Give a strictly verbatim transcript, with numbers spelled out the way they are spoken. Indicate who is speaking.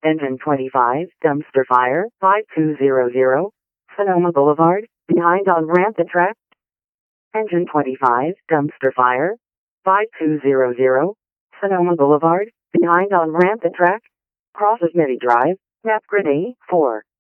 Speaker 1: Engine twenty-five, dumpster fire, five two zero zero, Sonoma Boulevard, behind on-ramp at track. Engine twenty-five, dumpster fire, five two zero zero, Sonoma Boulevard, behind on-ramp at track. Crosses Midi Drive, map grid A, four.